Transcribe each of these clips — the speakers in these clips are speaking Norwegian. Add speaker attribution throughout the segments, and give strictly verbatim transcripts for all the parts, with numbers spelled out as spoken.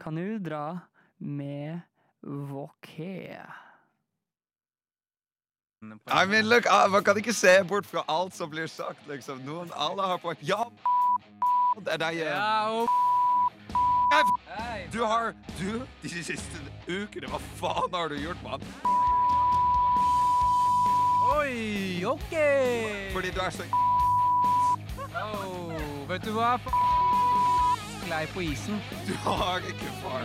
Speaker 1: kan du dra med Vokhe.
Speaker 2: I mean, look, ah, man kan ikke se bort fra alt som blir sagt, liksom. Noen, alle har poeng. Ja, det er deg igjen.
Speaker 3: Ja, og...
Speaker 2: Du har, du, de siste ukene, hva faen har du gjort, mann?
Speaker 3: Oi, ok.
Speaker 2: Fordi du er så...
Speaker 3: Oh, vet du hva? Sklei på isen.
Speaker 2: Du har ikke far.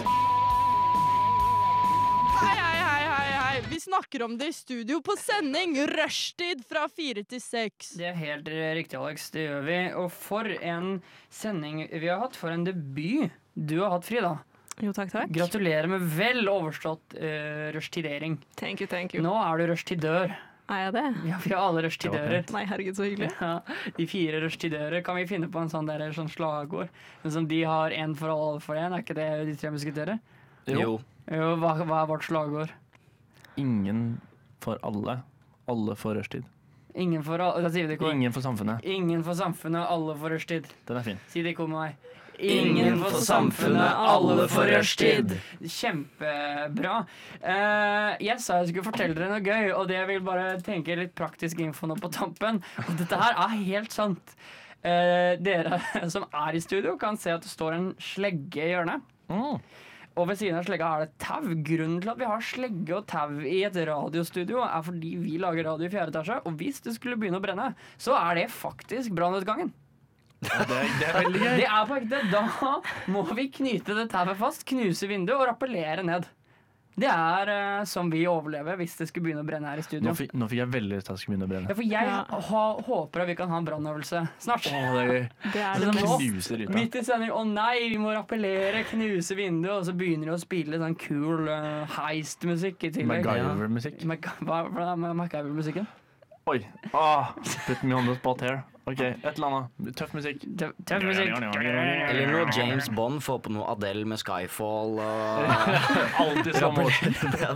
Speaker 4: Hei, hei, hei, hei, hei. Vi snakker om det i studio på sending. Rushtid fra fire til seks.
Speaker 1: Det er helt riktig, Alex. Det gjør vi. Og for en sending vi har hatt, for en debut du har hatt, Frida.
Speaker 4: Jo, takk, takk.
Speaker 1: Gratulerer med vel overstått uh, rushtidering.
Speaker 4: Thank you, thank you.
Speaker 1: Nå er du rushtidør.
Speaker 4: Er jeg det?
Speaker 1: Ja, vi har alle rushtidører.
Speaker 4: Nei, herregud, så hyggelig.
Speaker 1: Ja, de fire rushtidører. Kan vi finne på en sånn, der, sånn slagord? Men som de har en for alle, alle for en. Er ikke det de tre musketerer?
Speaker 5: Jo.
Speaker 1: Jo, hva, hva er vårt slagord?
Speaker 5: Ingen for alle. Alle for rushtid.
Speaker 1: Ingen for, al- da sier vi det i kor.
Speaker 5: Ingen for samfunnet.
Speaker 1: Ingen for samfunnet, alle for rushtid.
Speaker 5: Den er fin.
Speaker 1: Si det i kor med meg.
Speaker 4: Ingen for samfunnet, alle for rushtid.
Speaker 1: Kjempebra. Eh, jeg sa jeg skulle fortelle dere noe gøy, og det jeg vil bare tenke litt praktisk info nå på tampen. Og dette her er helt sant. Eh, dere som er i studio kan se at det står en slegge i hjørnet.
Speaker 5: Mm.
Speaker 1: Og ved siden av slegga er det tau. Grunnen til at vi har slegge og tau i et radiostudio, er fordi vi lager radio i fjerde etasje, og hvis det skulle begynne å brenne, så er det faktisk brannutgangen.
Speaker 5: Ja, det, er, det er veldig gøy.
Speaker 1: Det er på ekte. Da må vi knyte det tauet fast, knuse vinduet og rappellere ned. Det er uh, som vi overlever hvis det skulle begynne å brenne her i studio.
Speaker 5: Nå fikk, nå fikk jeg veldig lyst til at det skulle begynne å brenne.
Speaker 1: Ja, for jeg
Speaker 4: Ja.
Speaker 1: ha, håper at vi kan ha en brannøvelse snart.
Speaker 5: Åh, det er gøy.
Speaker 4: Det er
Speaker 1: Det
Speaker 4: det
Speaker 1: er nå.
Speaker 5: Knuser ruta.
Speaker 1: Midt i sending, å nei, vi må rappellere, knuse vinduet, og så begynner de å spille sånn cool uh, heist-musikk i tillegg.
Speaker 5: MacGyver-musikk.
Speaker 1: Mac- Hva hva er det med MacGyver-musikken?
Speaker 5: Oi. Ah, put me on the spot here. Ok, et eller annet. Tøff musikk.
Speaker 1: Tøff tøff musikk.
Speaker 6: Eller noe James Bond, få på noe Adele med Skyfall og
Speaker 5: Alltid så morsomt.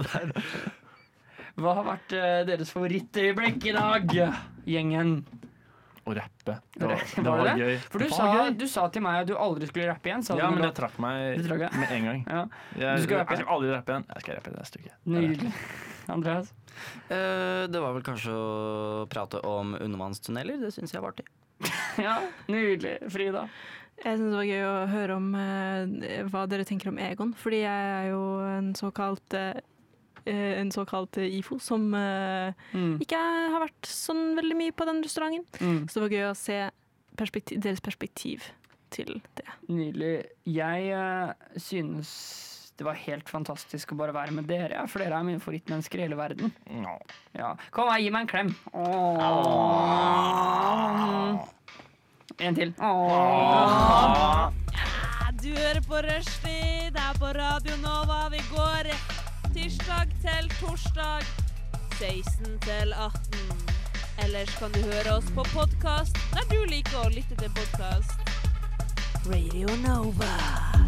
Speaker 1: Hva har vært uh, deres favorittøyeblikk i dag, gjengen?
Speaker 5: Å rappe. Det var, det
Speaker 1: Var
Speaker 5: var
Speaker 1: det det?
Speaker 5: gøy.
Speaker 1: For du
Speaker 5: Det
Speaker 1: sa,
Speaker 5: var gøy.
Speaker 1: du sa til meg at du aldri skulle rappe igjen. Sa du
Speaker 5: Ja,
Speaker 1: noe
Speaker 5: men
Speaker 1: da?
Speaker 5: det trakk meg
Speaker 1: Det trakk jeg.
Speaker 5: med en gang.
Speaker 1: Ja.
Speaker 5: Jeg,
Speaker 1: Du skal
Speaker 5: jeg
Speaker 1: rappe.
Speaker 5: skal aldri rappe igjen. Jeg skal rappe neste uke.
Speaker 1: Nydelig. Andreas?
Speaker 6: Eh, Det var vel kanskje å prate om undervannstunneler. Det syns jeg var artig.
Speaker 1: Ja, nydelig. Frida?
Speaker 4: Jeg synes det var gøy å høre om eh, hva dere tenker om Egon, fordi jeg er jo en såkalt eh, en såkalt I F O som eh,
Speaker 1: Mm.
Speaker 4: ikke har vært sånn veldig mye på den restauranten.
Speaker 1: Mm.
Speaker 4: Så det var gøy å se perspektiv, deres perspektiv til det.
Speaker 1: Nydelig. Jeg uh, synes det var helt fantastisk å bare være med dere, for dere er mine favorittmennesker i hele verden.
Speaker 5: Nå.
Speaker 1: Ja. Kom her, gi meg en klem. Åh. En til. Åh.
Speaker 7: Du hører på Rushtid her på Radio Nova. Vi går tirsdag til torsdag seksten til atten. Ellers kan du høre oss på podcast der du liker å lytte til podcast. Radio Nova.